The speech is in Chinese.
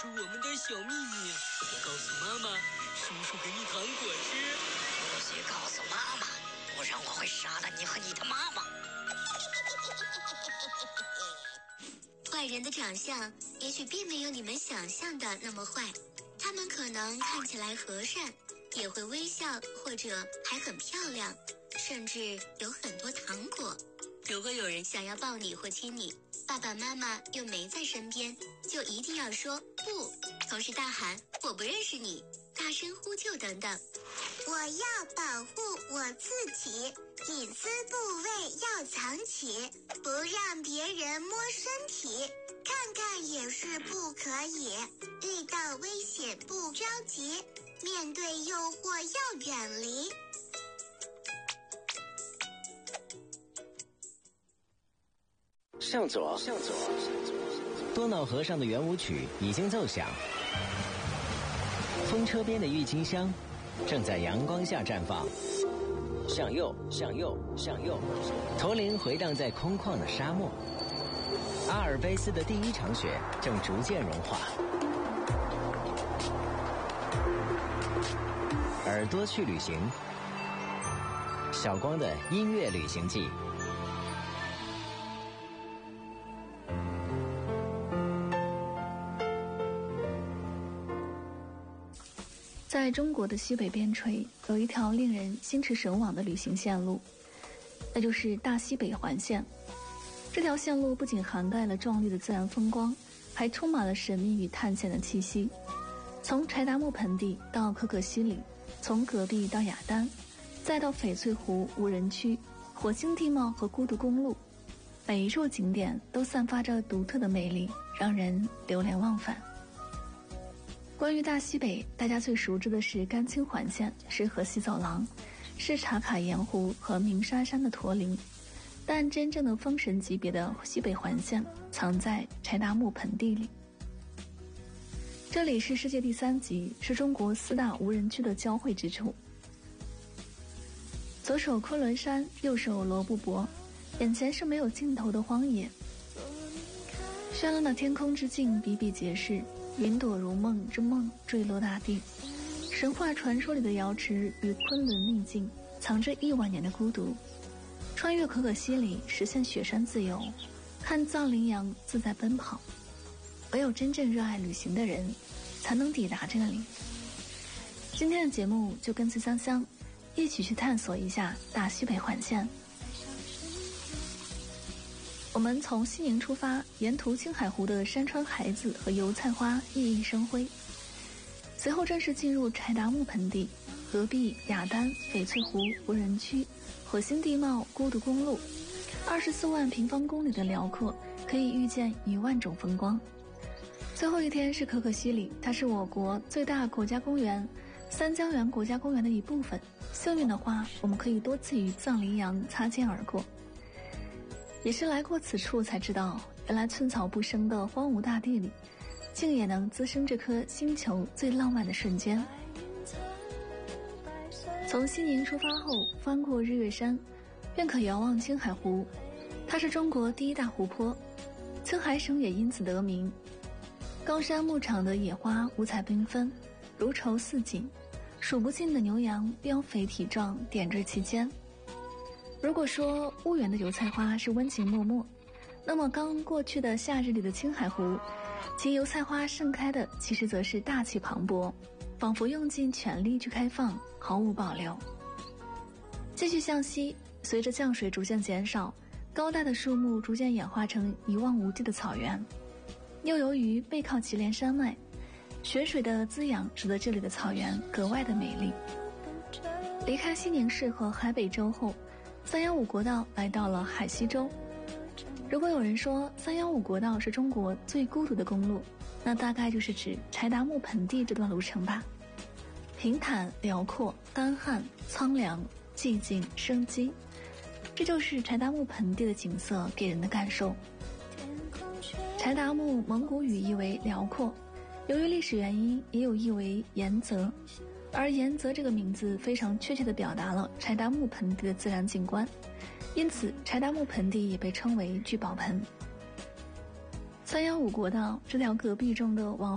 我们的小秘密，别告诉妈妈，叔叔给你糖果吃。 不许告诉妈妈，不然我会杀了你和你的妈妈。 坏人的长相也许并没有你们想象的那么坏，他们可能看起来和善，也会微笑，或者还很漂亮，甚至有很多糖果。如果有人想要抱你或亲你，爸爸妈妈又没在身边，就一定要说不，同时大喊我不认识你，大声呼救等等。 我要保护我自己，隐私部位要藏起，不让别人摸身体，看看也是不可以。遇到危险不着急，面对诱惑要远离。 向左，向左。多瑙河上的圆舞曲已经奏响，风车边的郁金香正在阳光下绽放。向右，向右，向右。驼铃回荡在空旷的沙漠。阿尔卑斯的第一场雪正逐渐融化。耳朵去旅行，小光的音乐旅行记。 在中国的西北边陲，有一条令人心驰神往的旅行线路，那就是大西北环线。这条线路不仅涵盖了壮丽的自然风光，还充满了神秘与探险的气息。从柴达木盆地到可可西里，从戈壁到雅丹，再到翡翠湖无人区、火星地貌和孤独公路，每一处景点都散发着独特的魅力，让人流连忘返。关于大西北，大家最熟知的是甘青环线，是河西走廊，是茶卡盐湖和鸣沙山的驼铃。但真正的封神级别的西北环线藏在柴达木盆地里。这里是世界第3级，是中国4大无人区的交汇之处。左手昆仑山，右手罗布泊，眼前是没有尽头的荒野。绚烂的天空之境比比皆是，云朵如梦之梦坠落大地。神话传说里的瑶池与昆仑秘境，藏着1万年的孤独。穿越可可西里，实现雪山自由，看藏羚羊自在奔跑。唯有真正热爱旅行的人，才能抵达这里。今天的节目就跟随香香，一起去探索一下大西北环线。我们从西宁出发，沿途青海湖的山川海子和油菜花熠熠生辉，随后正式进入柴达木盆地、戈壁、雅丹、翡翠湖无人区、火星地貌、孤独公路，24万平方公里的辽阔，可以遇见1万种风光。最后一天是可可西里，它是我国最大国家公园三江源国家公园的一部分。幸运的话，我们可以多次与藏羚羊擦肩而过。也是来过此处才知道，原来寸草不生的荒芜大地里，竟也能滋生这颗星球最浪漫的瞬间。从西宁出发后，翻过日月山，便可遥望青海湖。它是中国第1大湖泊，青海省也因此得名。高山牧场的野花五彩缤纷，如绸似锦，数不尽的牛羊膘肥体壮，点缀其间。如果说婺源的油菜花是温情脉脉，那么刚过去的夏日里的青海湖，其油菜花盛开的其实则是大气磅礴，仿佛用尽全力去开放，毫无保留。继续向西，随着降水逐渐减少，高大的树木逐渐演化成一望无际的草原。又由于背靠祁连山脉，雪水的滋养使得这里的草原格外的美丽。离开西宁市和海北州后，315国道来到了海西州。如果有人说315国道是中国最孤独的公路，那大概就是指柴达木盆地这段路程吧。平坦、辽阔、干旱、苍凉、寂静、生机，这就是柴达木盆地的景色给人的感受。柴达木蒙古语意为辽阔，由于历史原因，也有意为盐泽，而盐泽这个名字非常确切地表达了柴达木盆地的自然景观，因此柴达木盆地也被称为聚宝盆。315国道这条戈壁中的往